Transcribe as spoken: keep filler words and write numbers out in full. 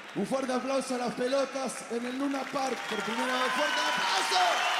Un fuerte aplauso a las pelotas en el Luna Park por primera vez. ¡Fuerte aplauso!